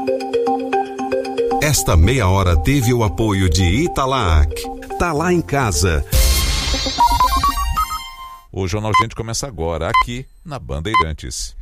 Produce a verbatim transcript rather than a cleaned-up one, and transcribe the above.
Esta meia hora teve o apoio de Italac. Tá lá em casa. O Jornal Gente começa agora, aqui na Bandeirantes.